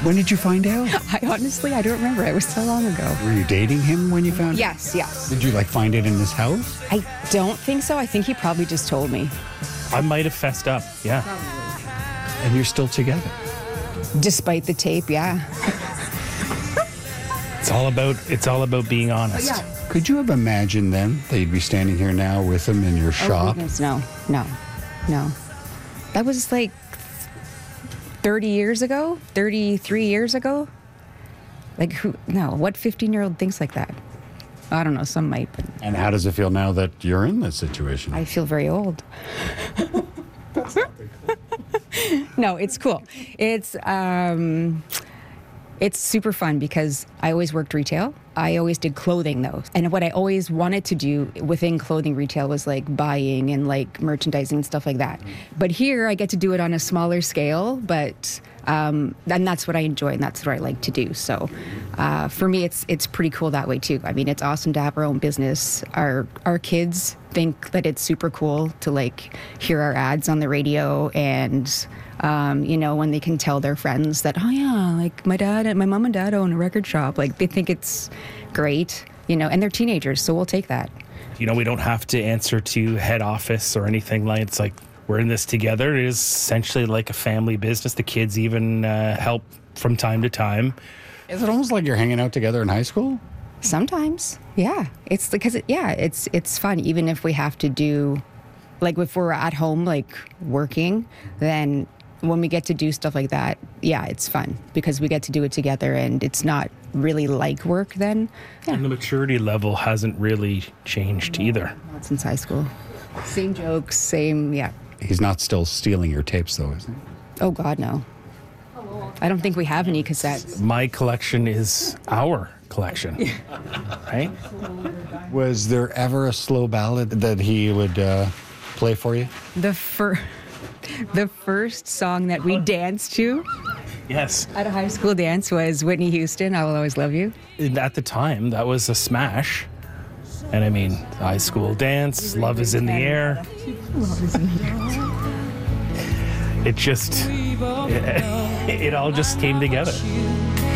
When did you find out? I don't remember. It was so long ago. Were you dating him when you found out? Yes. Did you find it in his house? I don't think so. I think he probably just told me. I might have fessed up, yeah. And you're still together? Despite the tape, yeah. It's all about being honest. Yeah. Could you have imagined then that you'd be standing here now with him in your shop? Goodness, no. That was 30 years ago, 33 years ago. What 15-year-old thinks like that? I don't know, some might. But And how does it feel now that you're in this situation? I feel very old. No, it's cool. It's super fun because I always worked retail. I always did clothing though. And what I always wanted to do within clothing retail was buying and merchandising and stuff like that. But here I get to do it on a smaller scale, but and that's what I enjoy and that's what I like to do. So for me, it's pretty cool that way too. I mean, it's awesome to have our own business. Our kids think that it's super cool to hear our ads on the radio and when they can tell their friends that, oh yeah, my mom and dad own a record shop. They think it's great, and they're teenagers, so we'll take that. We don't have to answer to head office or anything it's we're in this together. It is essentially like a family business. The kids even help from time to time. Is it almost like you're hanging out together in high school? Sometimes, yeah. It's because it's fun, even if we have to do, if we're at home, working, then when we get to do stuff like that, yeah, it's fun because we get to do it together and it's not really like work then. Yeah. And the maturity level hasn't really changed either. Not since high school. Same jokes, same, yeah. He's not still stealing your tapes though, is he? Oh God, no. I don't think we have any cassettes. My collection is our collection, right? Was there ever a slow ballad that he would play for you? The first song that we danced to Yes. at a high school dance was Whitney Houston, I Will Always Love You. At the time, that was a smash. And I mean, high school dance, Love is in the Air. It all just came together.